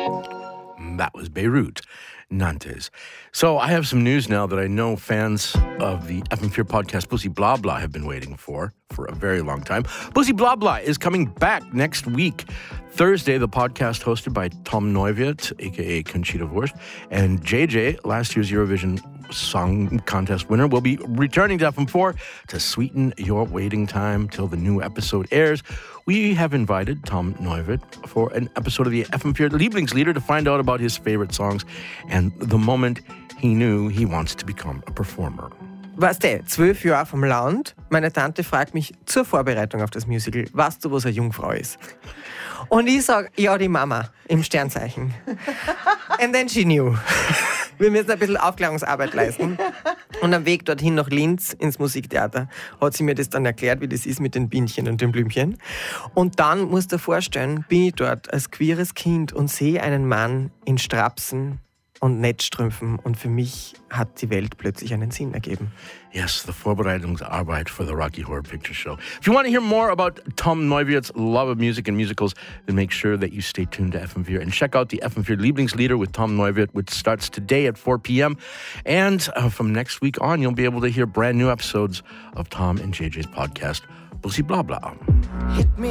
That was Beirut, Nantes. So I have some news now that I know fans of the FM4 podcast Pussy Blah Blah have been waiting for a very long time. Pussy Blah Blah is coming back next week. Thursday, the podcast hosted by Tom Neuwirth, a.k.a. Conchita Wurst, and JJ, last year's Eurovision Song Contest winner, will be returning to FM4 to sweeten your waiting time till the new episode airs. We have invited Tom Neuwirth for an episode of the FM4 Lieblingslieder to find out about his favorite songs and the moment he knew he wants to become a performer. Weißt du, 12 Jahre vom Land. Meine Tante fragt mich zur Vorbereitung auf das Musical, weißt du, was eine Jungfrau ist? Und ich sage, ja, die Mama im Sternzeichen. And then she knew. Wir müssen ein bisschen Aufklärungsarbeit leisten. Und am Weg dorthin nach Linz ins Musiktheater hat sie mir das dann erklärt, wie das ist mit den Bienchen und den Blümchen. Und dann, musst du dir vorstellen, bin ich dort als queeres Kind und sehe einen Mann in Strapsen und Netzstrümpfen, und für mich hat die Welt plötzlich einen Sinn ergeben. Yes, the Vorbereitungsarbeit for the Rocky Horror Picture Show. If you want to hear more about Tom Neuwirth's love of music and musicals, then make sure that you stay tuned to FM4 and check out the FM4 Lieblingslieder with Tom Neuwirth, which starts today at 4 p.m. And from next week on, you'll be able to hear brand new episodes of Tom and JJ's podcast, Pussy Blah Blah. Hit me